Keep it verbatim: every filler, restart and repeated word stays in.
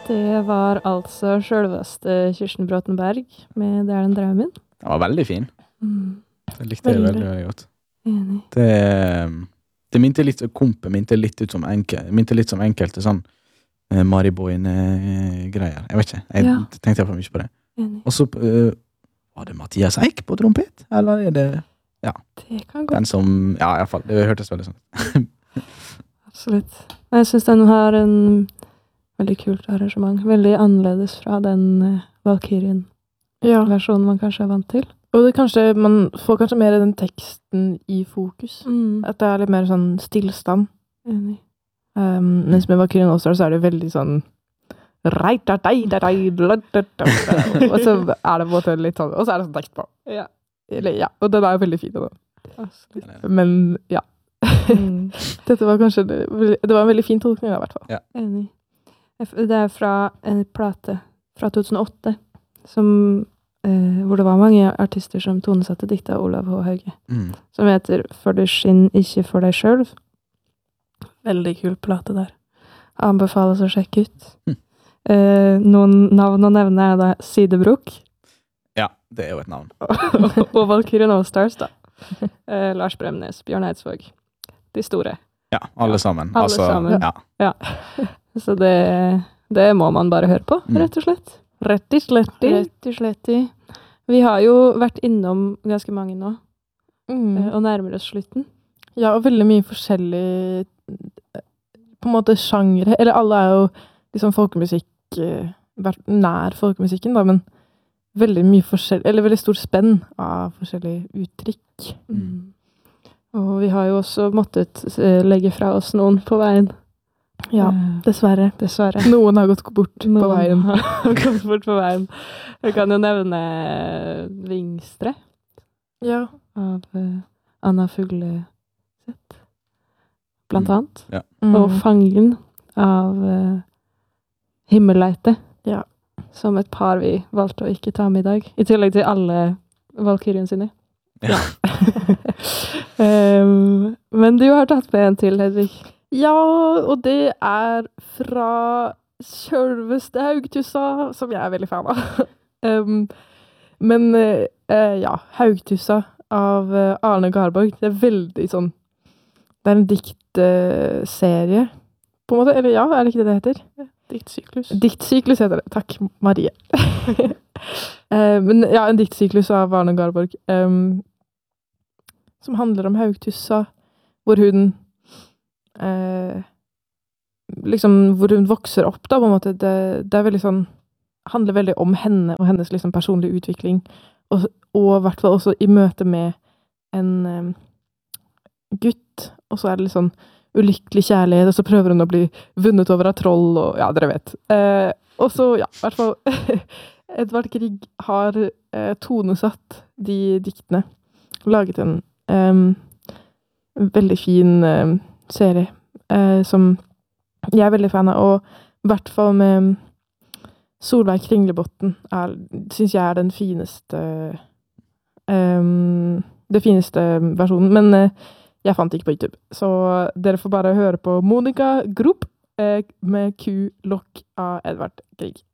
Det var altså selveste Kirsten Bråtenberg med Det er den drømmen. Den var veldig fin. Mm. Det likte jeg Veldig. veldig, veldig godt. Enig. Det, det minte litt, kompet minte litt ut som enke, minte litt som enkelte sånn uh, Mari Boine-greier. Jeg vet ikke, jeg Ja. tenkte jeg for mye på det. Enig. Og så uh, var det Mathias Eik på trompet, eller er det Det kan gå. den som, ja i hvert fall, det hørtes veldig sånn. Absolutt. Jeg synes den har en veldig kult arrangement. Veldig annerledes fra den uh, Valkyrien-versjonen Ja, man kanskje er vant til. og det kanskje, man får kanskje mer den teksten i fokus. Mm. At det er litt mer sånn stillstand. Enig. Um, mens med Valkyrien All-Star så er det veldig sånn reit, da, dei, da, dei, da, da, da, da. Og så er det på en måte litt sånn, og så er det sånn tekst på. Ja. Eller, ja, og den er jo veldig fin. Da. Absolutt. Men ja, Mm. dette var kanskje, det, det var en veldig fin tolkning i hvert fall. Enig. Det er fra en plate fra to tusen og åtte, som, eh, hvor det var mange artister som tonesatte dikt av Olav H. Hauge, Mm. som heter For du skinn ikke for deg selv. Veldig kul plate der. Anbefales å sjekke ut. Mm. Eh, noen navn å nevne er da Sidebrok Ja, det er jo et navn. og Valkyrien All-Stars da. Eh, Lars Bremnes, Bjørn Eidsvåg. De store. Ja, alle sammen. Alle altså, sammen. Ja. Så det, det må man bare høre på, Mm. rett og slett. Rett og slett. Rett og slett. Vi har jo vært innom ganske mange nå, Mm. eh, og nærmer oss slutten. Ja, og veldig mye forskjellig på en måte sjangre. Eller alle er jo liksom folkemusikk, eh, vært nær folkemusikken da, men veldig mye forskjell, eller veldig stor spenn av forskjellige uttrykk. Mm. Og vi har jo også måttet eh, legge fra oss noen på veien. Ja, Eh, dessverre. Dessverre. Noen har gått bort på Noen veien. har gått bort på veien. Jeg kan jo nevne Vingstre Ja. av eh, Anna Fugleseth, blant Mm. annet. Ja. Mm. Og Fangen av uh, Himmelleite. Ja. Som et par vi valgte å ikke ta med i dag. I tillegg til alle Valkyrien sine. Ja. um, men du har tatt med en til, Hedvig. Ja, og det er fra selveste Haugtussa, som jeg er veldig fan av. um, men eh, eh, ja, Haugtussa av eh, Arne Garborg, det er veldig sånn, det er en diktserie, på en måte, eller ja, er det ikke det det heter? Diktsyklus. Diktsyklus heter det, takk Marie. Eh, men ja, en diktsyklus av Arne Garborg, um, som handler om Haugtussa, hvor hun eh, liksom, hvor hun vokser opp da, på en måte, det, det er veldig sånn, handler veldig om henne og hennes liksom personlige utvikling, og, og i hvert fall også i møte med en um, gutt, og så er det litt sånn ulykkelig kjærlighet, og så prøver hun å bli vunnet over av troll, og ja, dere vet. Eh, og så, ja, i hvert fall, Edvard Grieg har eh, tonesatt de diktene, laget en um, veldig fin um, serie, eh, som jeg er veldig fan av, og i hvert fall med Solveig Kringlebotn, er, synes jeg er den fineste, um, det fineste versjonen, men eh, jeg fant ikke på YouTube, så dere får bare høre på Monica Groop eh, med Q-lokk av Edvard Grieg.